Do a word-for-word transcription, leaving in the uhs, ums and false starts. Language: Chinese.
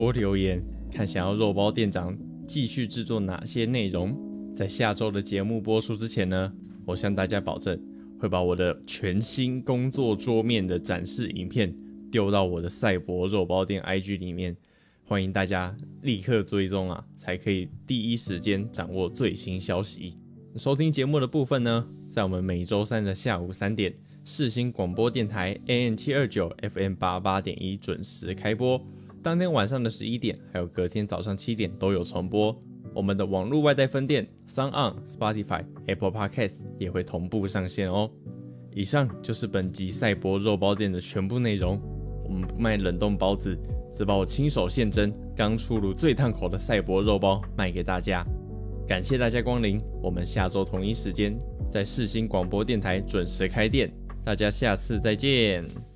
多留言，看想要肉包店长继续制作哪些内容。在下周的节目播出之前呢，我向大家保证会把我的全新工作桌面的展示影片丢到我的赛博肉包店 I G 里面，欢迎大家立刻追踪啊，才可以第一时间掌握最新消息。收听节目的部分呢，在我们每周三的下午三点，世新广播电台 A M 七二九 F M 八十八点一 准时开播，当天晚上的十一点还有隔天早上七点都有重播。我们的网络外带分店 SoundOn、Spotify、Apple Podcast 也会同步上线哦。以上就是本集赛博肉包店的全部内容。我们不卖冷冻包子，只把我亲手现蒸、刚出炉最烫口的赛博肉包卖给大家。感谢大家光临，我们下周同一时间在世新广播电台准时开店，大家下次再见。